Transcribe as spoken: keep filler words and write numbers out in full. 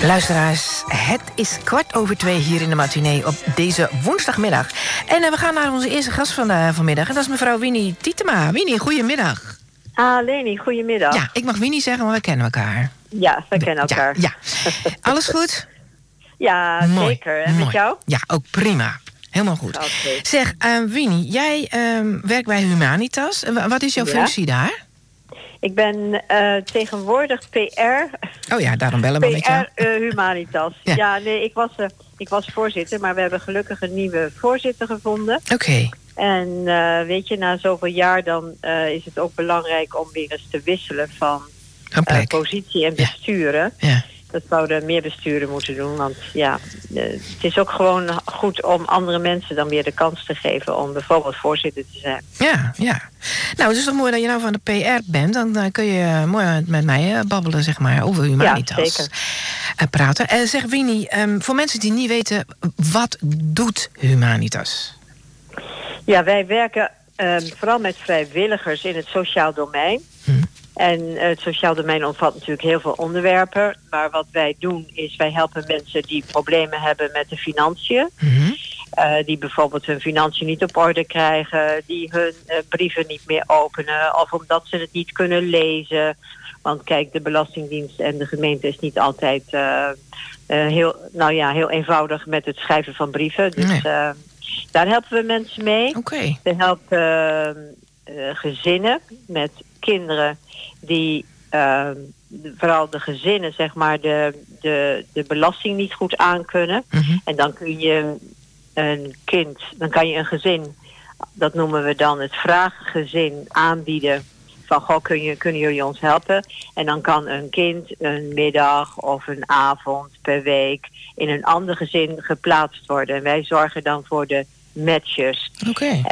Luisteraars, het is kwart over twee hier in de matinee op deze woensdagmiddag. En uh, we gaan naar onze eerste gast van uh, vanmiddag. En dat is mevrouw Winnie Tietema. Winnie, goedemiddag. Ah, Leni, goedemiddag. Ja, ik mag Winnie zeggen, maar we kennen elkaar. Ja, we kennen elkaar. Ja, ja. Alles goed? Ja, Mooi, zeker. En mooi. met jou? Ja, ook prima. Helemaal goed. Okay. Zeg, uh, Winnie, jij uh, werkt bij Humanitas. Uh, wat is jouw Ja. functie daar? Ik ben uh, tegenwoordig P R. Oh ja, daarom bellen we P met jou. R uh, Humanitas. Ja. Ja, nee, ik was, uh, ik was voorzitter, maar we hebben gelukkig een nieuwe voorzitter gevonden. Oké. Okay. En uh, weet je, na zoveel jaar dan uh, is het ook belangrijk om weer eens te wisselen van uh, positie en besturen. Ja. Ja. Dat zouden meer besturen moeten doen. Want ja, uh, het is ook gewoon goed om andere mensen dan weer de kans te geven om bijvoorbeeld voorzitter te zijn. Ja, ja. Nou, het is toch mooi dat je nou van de P R bent. Dan uh, kun je uh, mooi met mij uh, babbelen, zeg maar, over Humanitas. Ja, zeker. Uh, praten. Uh, zeg Winnie, um, voor mensen die niet weten, wat doet Humanitas? Ja, wij werken um, vooral met vrijwilligers in het sociaal domein. Hm. En uh, het sociaal domein omvat natuurlijk heel veel onderwerpen. Maar wat wij doen is, wij helpen mensen die problemen hebben met de financiën. Mm-hmm. Uh, die bijvoorbeeld hun financiën niet op orde krijgen. Die hun uh, brieven niet meer openen. Of omdat ze het niet kunnen lezen. Want kijk, de Belastingdienst en de gemeente is niet altijd uh, uh, heel, nou ja, heel eenvoudig met het schrijven van brieven. Dus nee. uh, daar helpen we mensen mee. Okay. We helpen uh, uh, gezinnen met kinderen die uh, vooral de gezinnen, zeg maar, de, de, de belasting niet goed aankunnen. Mm-hmm. En dan kun je een kind, dan kan je een gezin, dat noemen we dan het vraaggezin, aanbieden. Van, goh, kun je, kunnen jullie ons helpen? En dan kan een kind een middag of een avond per week in een ander gezin geplaatst worden. En wij zorgen dan voor de matches. Okay.